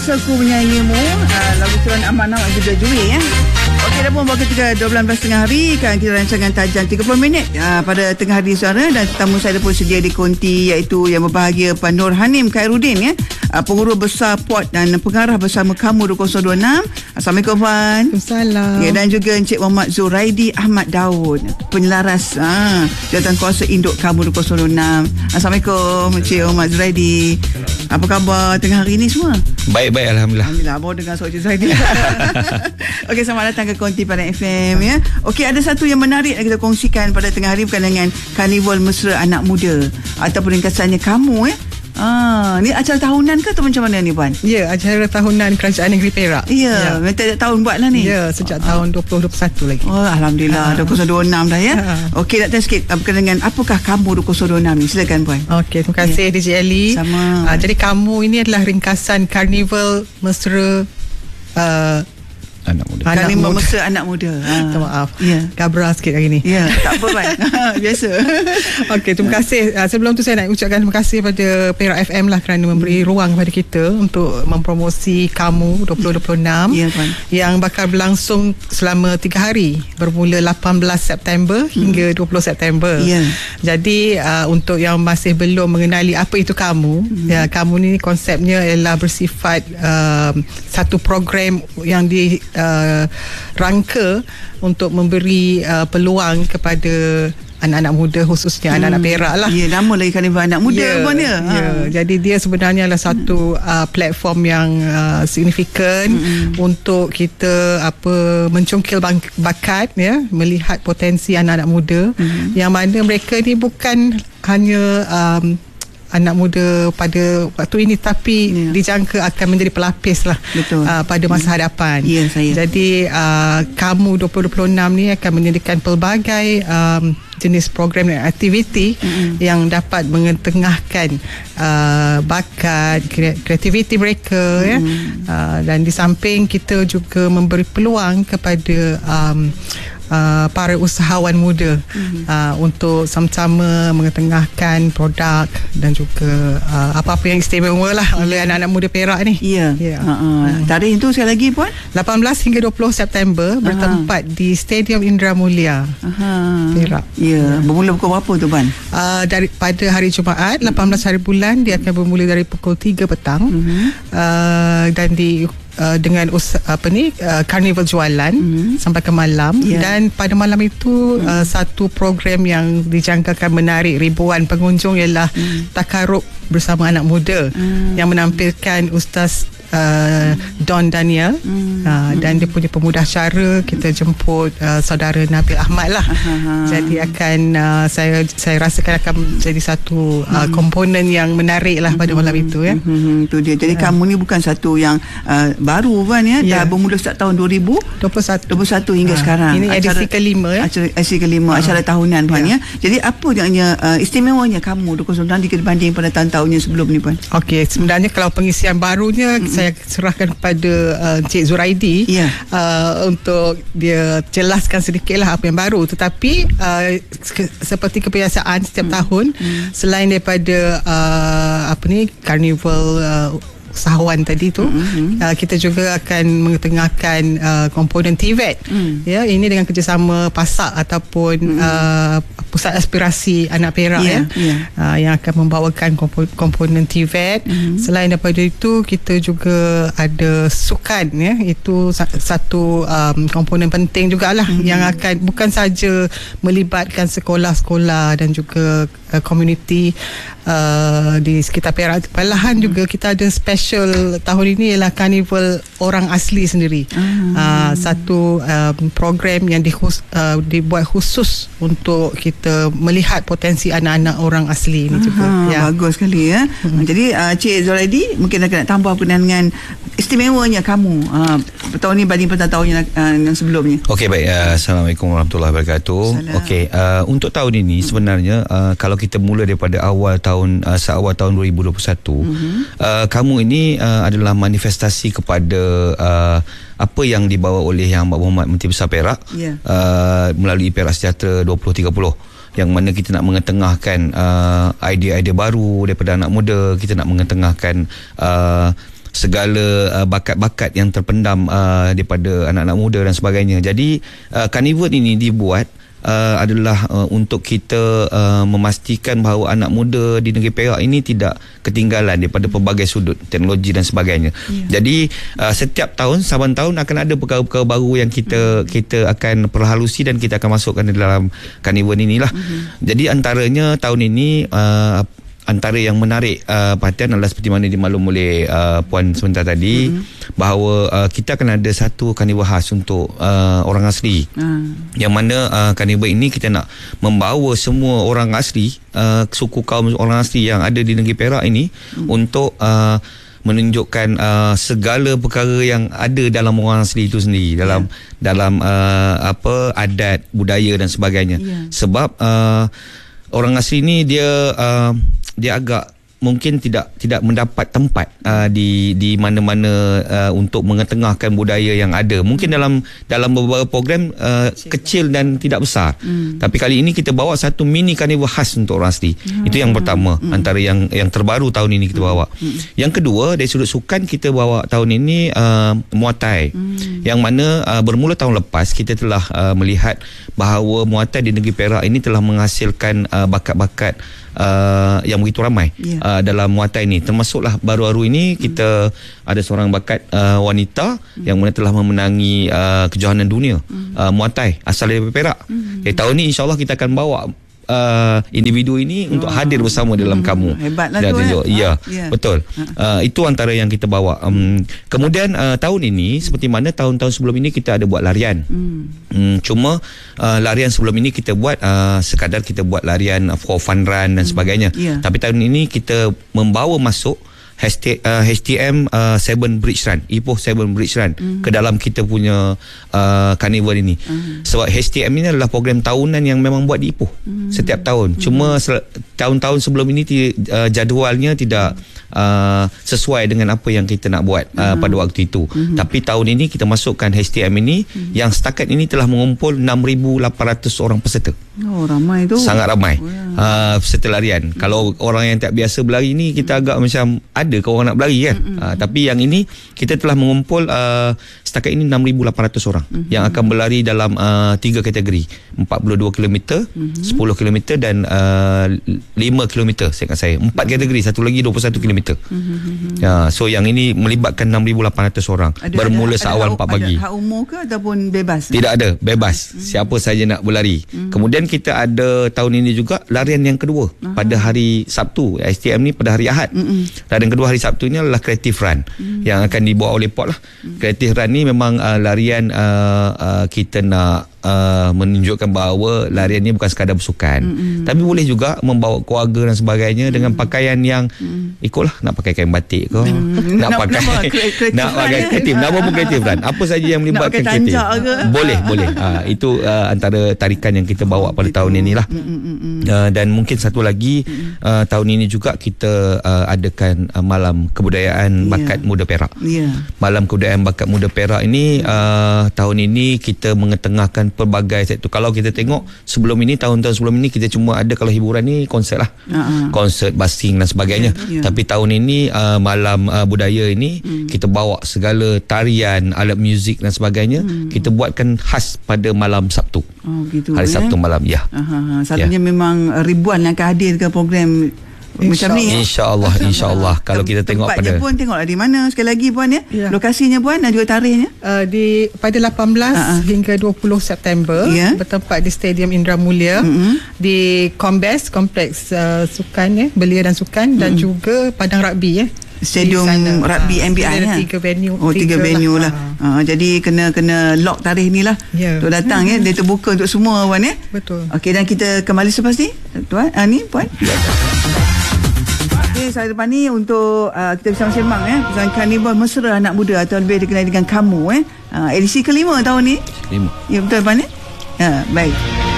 Kuasaku Menyayangimu, lagu curahan Amanah juga Jui ya. Okey, dah pun bawa ketika 12.30 hari kan kita rancangan Tajam 30 minit pada tengah hari suara, dan tetamu saya pun sedia di konti, iaitu yang berbahagia Puan Nur Hanim Khairuddin ya, pengurus besar POT dan pengarah bersama Kamu 2026. Assalamualaikum Puan. Waalaikumsalam. Ya, dan juga Encik Muhammad Zuraidi Ahmad Daud, penyelaras Jawatan Kuasa Induk Kamu 2026. Assalamualaikum Encik Muhammad Zuraidi. Apa khabar tengah hari ni semua? Baik-baik, Alhamdulillah. Alhamdulillah, baru dengar suara Encik Zuraidi. Okey, selamat datang ke konti Padang FM ya. Okey, ada satu yang menarik yang kita kongsikan pada tengah hari berkaitan dengan Karnival Mesra Anak Muda ataupun ringkasannya Kamu ya. Ni acara tahunan ke atau macam mana ni Puan? Ya, acara tahunan Kerajaan Negeri Perak. Ya, tiap tahun buat lah ni. Ya, sejak tahun 2021 lagi. Oh, Alhamdulillah, 2026 dah ya. Okey, nak tanya sikit berkaitan dengan apakah Kamu 2026 ni? Silakan Puan. Okey, terima kasih DJ Ali. Sama. Jadi Kamu ini adalah ringkasan Karnival Mesra Anak muda. Karnival Mesra Anak Muda. Minta maaf. Ya. Gabra sikit hari ni. Ya, tak apa Puan. Biasa. Okey, terima kasih. Sebelum tu saya nak ucapkan terima kasih pada Perak FM lah kerana memberi ruang kepada kita untuk mempromosi Kamu 2026 yang bakal berlangsung selama 3 hari, bermula 18 September hingga 20 September. Jadi untuk yang masih belum mengenali apa itu Kamu, ya, Kamu ni konsepnya ialah bersifat satu program yang rangka untuk memberi peluang kepada anak-anak muda, khususnya anak-anak Perak lah. Ya, nama lagi Karnival Anak Muda pun ya. Jadi dia sebenarnya adalah satu platform yang signifikan untuk kita mencongkil bakat ya, melihat potensi anak-anak muda yang mana mereka ni bukan hanya anak muda pada waktu ini, tapi dijangka akan menjadi pelapis lah pada masa hadapan. Jadi Kamu 2026 ni akan menyediakan pelbagai jenis program dan aktiviti yang dapat mengetengahkan bakat, kreativiti mereka ya. Dan di samping kita juga memberi peluang kepada para usahawan muda untuk sama-sama mengetengahkan produk dan juga apa-apa yang istimewa lah oleh anak-anak muda Perak ni. Tarikh itu sekali lagi Puan? 18 hingga 20 September bertempat di Stadium Indra Mulia Perak. Ya, bermula pukul berapa tu Puan? Pada hari Jumaat 18 hari bulan, dia akan bermula dari pukul 3 petang dan dengan karnival jualan sampai ke malam. Dan pada malam itu satu program yang dijangkakan menarik ribuan pengunjung ialah takarub bersama anak muda yang menampilkan Ustaz Don Daniel dan dia punya pemudasyara kita jemput saudara Nabil Ahmad lah. Jadi akan saya rasakan akan menjadi satu komponen yang menarik lah pada malam itu ya. Itu dia. Jadi Kamu ni bukan satu yang baru Puan ya. Dah bermula sejak tahun 2021 hingga sekarang. Ini edisi kelima ya. Edisi kelima acara tahunan Puan ya. Jadi apa yang istimewanya Kamu 2026 jika dibanding pada tahun-tahun yang sebelum ni Puan? Okey, sebenarnya kalau pengisian barunya saya serahkan kepada Encik Zuraidi untuk dia jelaskan sedikitlah apa yang baru. Tetapi seperti kebiasaan setiap tahun, selain daripada karnival usahawan tadi tu, kita juga akan mengetengahkan komponen TVET. Ya, ini dengan kerjasama PASAK ataupun Pusat Aspirasi Anak Perak yang akan membawakan komponen TVET. Selain daripada itu, kita juga ada sukan ya, itu satu komponen penting jugalah yang akan bukan saja melibatkan sekolah-sekolah dan juga komuniti di sekitar Perak. Malahan juga kita ada special tahun ini ialah Karnival Orang Asli sendiri. Satu program yang dibuat khusus untuk kita melihat potensi anak-anak orang asli ini juga. Bagus sekali ya. Jadi Cik Zuraidi mungkin nak tambah berkenaan dengan istimewanya Kamu tahun ini banding pada tahun yang sebelumnya. Okey, baik. Assalamualaikum warahmatullahi wabarakatuh. Okey, untuk tahun ini sebenarnya kalau kita mula daripada awal tahun 2021, Kamu ini adalah manifestasi kepada apa yang dibawa oleh Yang Amat Berhormat Menteri Besar Perak melalui Perak Sejahtera 2030, yang mana kita nak mengetengahkan idea-idea baru daripada anak muda, kita nak mengetengahkan segala bakat-bakat yang terpendam daripada anak-anak muda dan sebagainya. Jadi Carnival ini dibuat adalah untuk kita memastikan bahawa anak muda di negeri Perak ini tidak ketinggalan daripada pelbagai sudut teknologi dan sebagainya. Jadi setiap tahun, saban tahun akan ada perkara-perkara baru yang kita akan perhalusi dan kita akan masukkan di dalam Carnival inilah. Jadi antaranya tahun ini antara yang menarik perhatian adalah seperti mana dimaklum oleh Puan sebentar tadi, bahawa kita akan ada satu Carnival khas untuk orang asli, yang mana Carnival ini kita nak membawa semua orang asli, suku kaum orang asli yang ada di negeri Perak ini untuk menunjukkan segala perkara yang ada dalam orang asli itu sendiri, dalam adat, budaya dan sebagainya. Sebab orang asli ni dia agak mungkin tidak mendapat tempat di mana-mana untuk mengetengahkan budaya yang ada. Mungkin dalam beberapa program kecil dan tidak besar. Tapi kali ini kita bawa satu mini Carnival khas untuk orang asli. Itu yang pertama, antara yang terbaru tahun ini kita bawa. Yang kedua, dari sudut sukan kita bawa tahun ini Muay Thai. Yang mana bermula tahun lepas kita telah melihat bahawa Muay Thai di negeri Perak ini telah menghasilkan bakat-bakat yang begitu ramai dalam Muay Thai ni. Termasuklah baru-baru ini kita ada seorang bakat wanita yang mana telah memenangi kejohanan dunia Muay Thai asal dari Perak. Tahun ni insyaAllah kita akan bawa individu ini untuk hadir bersama dalam kamu. Hebatlah tu. Ya, betul. Itu antara yang kita bawa. Kemudian tahun ini seperti mana tahun-tahun sebelum ini kita ada buat larian. Cuma larian sebelum ini kita buat sekadar kita buat larian for fun run dan sebagainya. Tapi tahun ini kita membawa masuk HTM 7 Bridge Run, Ipoh 7 Bridge Run ke dalam kita punya Carnival ini. Sebab HTM ini adalah program tahunan yang memang buat di Ipoh setiap tahun. Cuma tahun-tahun sebelum ini jadualnya tidak sesuai dengan apa yang kita nak buat pada waktu itu. Tapi tahun ini kita masukkan HTM ini yang setakat ini telah mengumpul 6,800 orang peserta. Ramai tu. Sangat ramai peserta larian. Kalau orang yang tak biasa berlari ni, kita agak macam ada ke orang nak berlari kan. Tapi yang ini kita telah mengumpul setakat ini 6,800 orang yang akan berlari dalam 3 kategori, 42 km, 10 km dan 5 km saya ingat saya. 4 kategori, satu lagi 21 km. So yang ini melibatkan 6,800 orang. Bermula seawal 4 pagi. Ada hak umur ke ataupun bebas? Tidak ada, bebas. Siapa saja nak berlari. Kemudian kita ada tahun ini juga larian yang kedua pada hari Sabtu. STM ni pada hari Ahad. Larian kedua hari Sabtu ni adalah Creative Run yang akan dibawa oleh POT lah. Creative Run ni memang larian kita nak menunjukkan bahawa larian ni bukan sekadar bersukan, tapi boleh juga membawa keluarga dan sebagainya dengan pakaian yang ikutlah, nak pakai kain batik ke, nak pakai kreatif, nama pun Creative Run, apa saja yang melibatkan kreatif boleh. Itu antara tarikan yang kita bawa pada tahun inilah. Dan mungkin satu lagi, tahun ini juga kita adakan Malam Kebudayaan Bakat Muda Perak. Malam Kebudayaan Bakat Muda Perak ini tahun ini kita mengetengahkan pelbagai sektor. Kalau kita tengok sebelum ini, tahun-tahun sebelum ini kita cuma ada, kalau hiburan ni konsert lah, konsert, basing dan sebagainya. Tapi tahun ini malam budaya ini kita bawa segala tarian, alat muzik dan sebagainya. Kita buatkan khas pada malam Sabtu. Gitu, hari Sabtu malam. Satunya memang ribuan yang akan hadir ke program macam ni. InsyaAllah. Kalau kita tengok tempatnya pada pun tengoklah di mana sekali lagi Puan lokasinya Puan dan juga tarikhnya. Pada 18 hingga 20 September bertempat di Stadium Indra Mulia, di Kombes, Kompleks Sukan Belia dan Sukan, dan juga Padang Rugby Stadium Rugby MBI. 3 venue. 3 venue lah. Jadi kena lock tarikh ni lah untuk datang dia terbuka untuk semua Puan Betul. Okey, dan kita kembali selepas ni Tuan ni Puan. Saya depan ni untuk kita bersama-sama dengan Carnival Mesra Anak Muda atau lebih dikenali dengan Kamu edisi kelima tahun ni. 5. Ya, betul Puan baik.